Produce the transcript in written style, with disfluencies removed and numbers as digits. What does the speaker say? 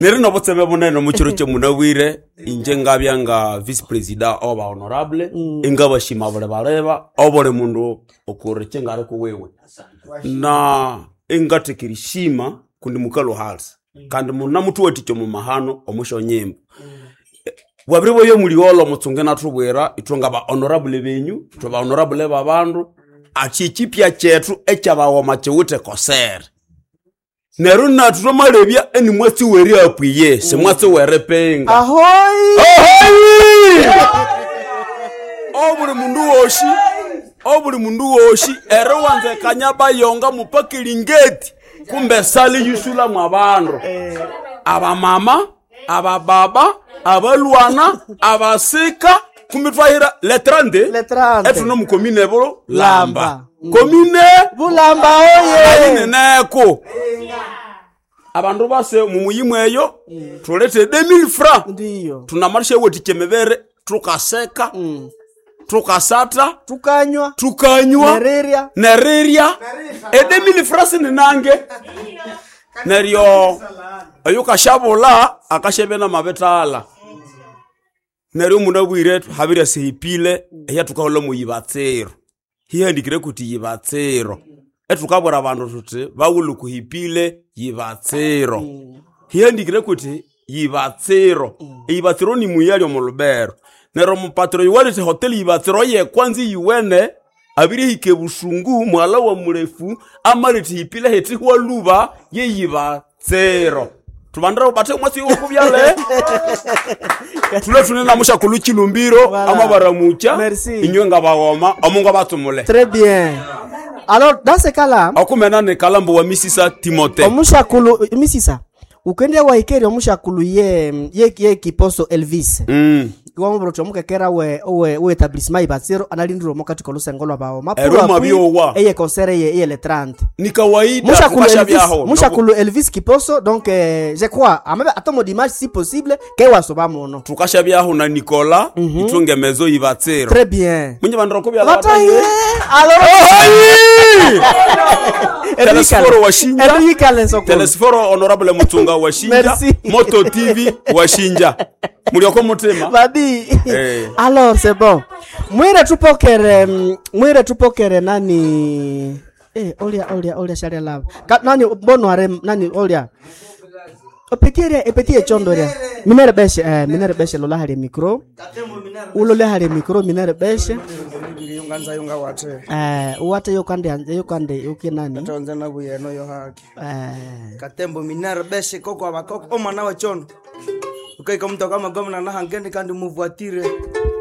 Nere no botseme boneno mu kiro kye munawire inje ngabyanga vice president oba honorable ingaba shimabule bareba obole mundu okureke ngare ko wewe na ingatekirishima kundi mukalo halsa kandi muna mutu wetikyo mu mahano omusho nyembo wabiri boyo muri olo mutsunge natubwera itonga ba honorable benyu to ba honorable babandu achikipya chetu echabawo machewute kosere Neru na tunomalebya eni mwasi weri apwiye se mwasi werepenga Ahoy! Obuli mundu woshi ere wanze kanyaba yonga mupakilingeti kumbe sali yusula mwabandu aba mama aba baba abalwana abasika kumitwahira letrande etu no mukomine bolo lamba komine bulamba oye ayineneko abandu base mumuyimweyo tulete 2000 francs ndiyo tunamarisha weti kemebere tukaseka tukasata tukanywa nereria 2000 francs ninange neryo ayo kashabula akashebena mabetala neryo munabwire habira sihipile eya tukahola muyibatsero hiyandikire kuti yibatsero etukabora abantu tuti bawulu kuhipile yibatsero hiyandikire kuti yibatsero yibatsero ni muyali omulubero nero mupatro yiwalite hotel yibatsero ye kwanzi yiwene abiri hike busungu mwala wa murefu amariti hipile heti hwaluba ye yibatsero tubandira bate mwasi okubyale tule na musha kuluchi lumbiro voilà. Amabaramucha inywe ngabagoma omunga batumule très bien. Alors dans ce cas là akumena ne kalambo wa Misisa Timothée omusha kulu Misisa ukende wa ikeri omusha kulu ye kiposo Elvis Iwa mbrocho mukekera we etablissement ibatsiro analindiro mokati kolusa ngolo bawo mapuro eye concert ye le 30 ni kawaida musha kulu Elvis kiposo donc je crois amebe atomo dimanche si possible ke wasoba mono tukasha byaho na Nicolas itunge mezo ibatsiro très bien munye bandro ko bya alors Telesforo washinja Telesforo honorable mutunga washinja Moto TV washinja mulioko mutema badi alors c'est bon mwire tupokere nani olia sharia love nani bono are nani olia Petit chondoria minere beshe lola hali micro ulola hali micro minere beshe yunga wate wate yokande yokinani tonze na buyeno yo haki katembo minere beshe koko abakoko omwana wa chono ukaika mtu kama gomna na hangeni kandi muvuatire